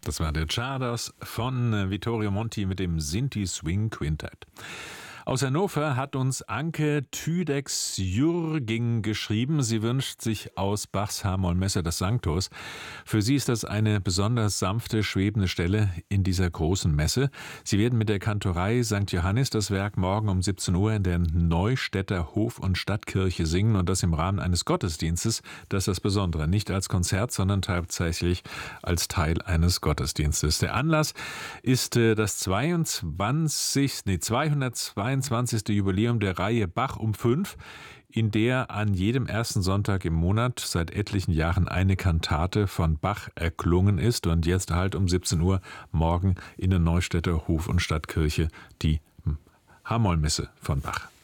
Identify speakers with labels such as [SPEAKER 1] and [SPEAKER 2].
[SPEAKER 1] Das war der Czardas von Vittorio Monti mit dem Sinti Swing Quintett. Aus Hannover hat uns Anke Tüdex-Jürging geschrieben. Sie wünscht sich aus Bachs H-Moll-Messe das Sanctus. Für sie ist das eine besonders sanfte, schwebende Stelle in dieser großen Messe. Sie werden mit der Kantorei St. Johannes das Werk morgen um 17 Uhr in der Neustädter Hof- und Stadtkirche singen und das im Rahmen eines Gottesdienstes. Das ist das Besondere. Nicht als Konzert, sondern tatsächlich als Teil eines Gottesdienstes. Der Anlass ist das 222. Jubiläum der Reihe Bach um 5, in der an jedem ersten Sonntag im Monat seit etlichen Jahren eine Kantate von Bach erklungen ist und jetzt halt um 17 Uhr morgen in der Neustädter Hof- und Stadtkirche die H-Moll-Messe von Bach.